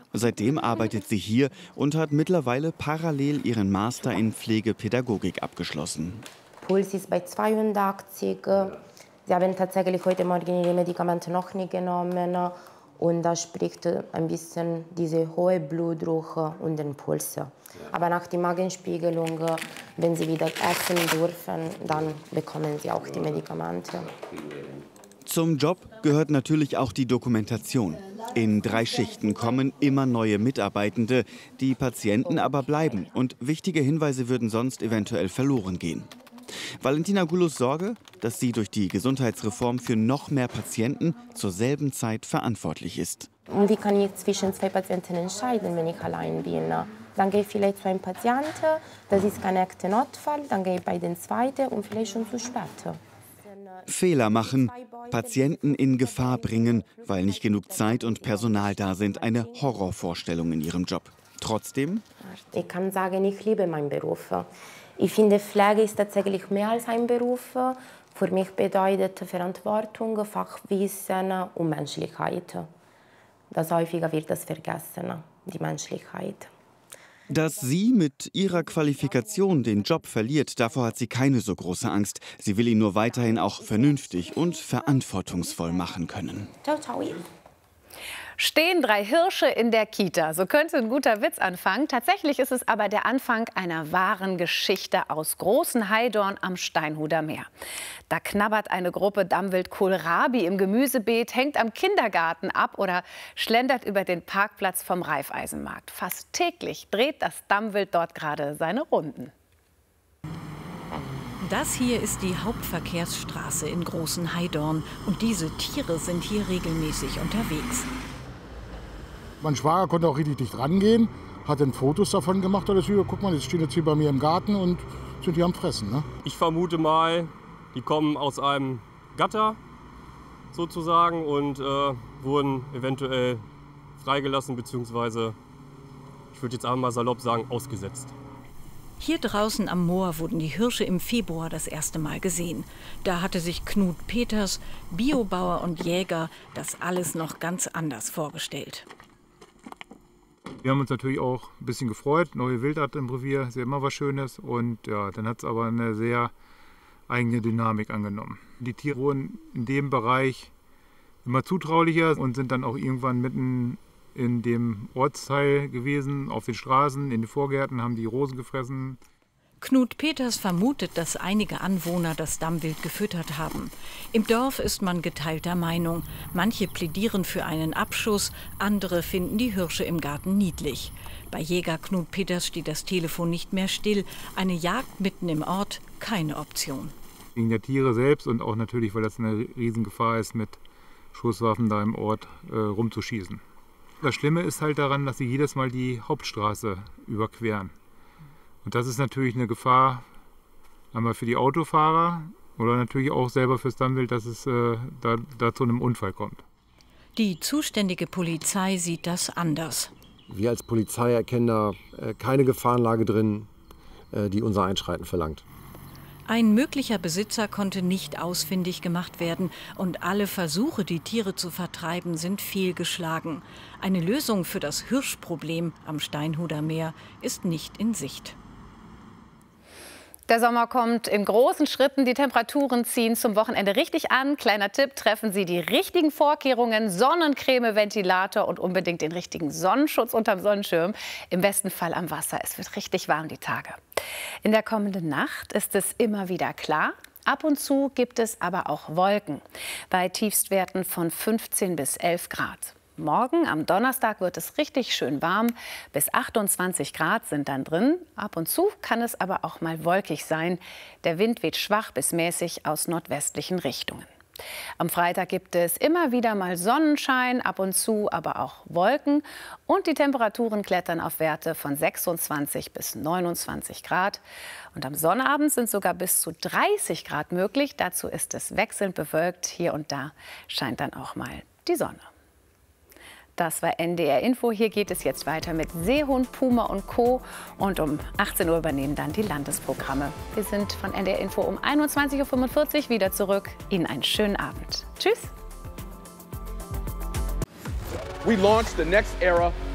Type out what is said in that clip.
Seitdem arbeitet sie hier und hat mittlerweile parallel ihren Master in Pflegepädagogik abgeschlossen. Puls ist bei 82. Sie haben tatsächlich heute Morgen ihre Medikamente noch nicht genommen. Und da spricht ein bisschen diese hohe Blutdruck und den Puls. Aber nach der Magenspiegelung, wenn sie wieder essen dürfen, dann bekommen sie auch die Medikamente. Zum Job gehört natürlich auch die Dokumentation. In 3 Schichten kommen immer neue Mitarbeitende, die Patienten aber bleiben und wichtige Hinweise würden sonst eventuell verloren gehen. Valentina Gullus Sorge, dass sie durch die Gesundheitsreform für noch mehr Patienten zur selben Zeit verantwortlich ist. Und wie kann ich zwischen 2 Patienten entscheiden, wenn ich allein bin? Dann gehe ich vielleicht zu einem Patienten, das ist kein echter Notfall, dann gehe ich bei den zweiten und vielleicht schon zu spät. Fehler machen, Patienten in Gefahr bringen, weil nicht genug Zeit und Personal da sind. Eine Horrorvorstellung in ihrem Job. Trotzdem? Ich kann sagen, ich liebe meinen Beruf. Ich finde, Pflege ist tatsächlich mehr als ein Beruf. Für mich bedeutet Verantwortung, Fachwissen und Menschlichkeit. Das häufiger wird das vergessen, die Menschlichkeit. Dass sie mit ihrer Qualifikation den Job verliert, davor hat sie keine so große Angst. Sie will ihn nur weiterhin auch vernünftig und verantwortungsvoll machen können. Ciao, ciao. Stehen 3 Hirsche in der Kita. So könnte ein guter Witz anfangen. Tatsächlich ist es aber der Anfang einer wahren Geschichte aus Großen Heidorn am Steinhuder Meer. Da knabbert eine Gruppe Dammwild Kohlrabi im Gemüsebeet, hängt am Kindergarten ab oder schlendert über den Parkplatz vom Raiffeisenmarkt. Fast täglich dreht das Dammwild dort gerade seine Runden. Das hier ist die Hauptverkehrsstraße in Großen Heidorn. Und diese Tiere sind hier regelmäßig unterwegs. Mein Schwager konnte auch richtig dicht rangehen, hat dann Fotos davon gemacht. Alles über. Guck mal, jetzt stehen jetzt hier bei mir im Garten und sind hier am Fressen. Ne? Ich vermute mal, die kommen aus einem Gatter sozusagen und wurden eventuell freigelassen bzw. ich würde jetzt einfach mal salopp sagen, ausgesetzt. Hier draußen am Moor wurden die Hirsche im Februar das erste Mal gesehen. Da hatte sich Knut Peters, Biobauer und Jäger, das alles noch ganz anders vorgestellt. Wir haben uns natürlich auch ein bisschen gefreut. Neue Wildart im Revier ist ja immer was Schönes. Und ja, dann hat es aber eine sehr eigene Dynamik angenommen. Die Tiere wurden in dem Bereich immer zutraulicher und sind dann auch irgendwann mitten in dem Ortsteil gewesen, auf den Straßen, in den Vorgärten, haben die Rosen gefressen. Knut Peters vermutet, dass einige Anwohner das Dammwild gefüttert haben. Im Dorf ist man geteilter Meinung. Manche plädieren für einen Abschuss, andere finden die Hirsche im Garten niedlich. Bei Jäger Knut Peters steht das Telefon nicht mehr still. Eine Jagd mitten im Ort, keine Option. Wegen der Tiere selbst und auch natürlich, weil das eine Riesengefahr ist, mit Schusswaffen da im Ort rumzuschießen. Das Schlimme ist halt daran, dass sie jedes Mal die Hauptstraße überqueren. Und das ist natürlich eine Gefahr, einmal für die Autofahrer oder natürlich auch selber fürs Dammwild, dass es da zu einem Unfall kommt. Die zuständige Polizei sieht das anders. Wir als Polizei erkennen da keine Gefahrenlage drin, die unser Einschreiten verlangt. Ein möglicher Besitzer konnte nicht ausfindig gemacht werden und alle Versuche, die Tiere zu vertreiben, sind fehlgeschlagen. Eine Lösung für das Hirschproblem am Steinhuder Meer ist nicht in Sicht. Der Sommer kommt in großen Schritten. Die Temperaturen ziehen zum Wochenende richtig an. Kleiner Tipp, treffen Sie die richtigen Vorkehrungen, Sonnencreme, Ventilator und unbedingt den richtigen Sonnenschutz unterm Sonnenschirm. Im besten Fall am Wasser. Es wird richtig warm die Tage. In der kommenden Nacht ist es immer wieder klar. Ab und zu gibt es aber auch Wolken bei Tiefstwerten von 15 bis 11 Grad. Morgen, am Donnerstag, wird es richtig schön warm. Bis 28 Grad sind dann drin. Ab und zu kann es aber auch mal wolkig sein. Der Wind weht schwach bis mäßig aus nordwestlichen Richtungen. Am Freitag gibt es immer wieder mal Sonnenschein, ab und zu aber auch Wolken. Und die Temperaturen klettern auf Werte von 26 bis 29 Grad. Und am Sonnabend sind sogar bis zu 30 Grad möglich. Dazu ist es wechselnd bewölkt. Hier und da scheint dann auch mal die Sonne. Das war NDR Info. Hier geht es jetzt weiter mit Seehund, Puma und Co. Und um 18 Uhr übernehmen dann die Landesprogramme. Wir sind von NDR Info um 21:45 Uhr wieder zurück. Ihnen einen schönen Abend. Tschüss. We launched the next era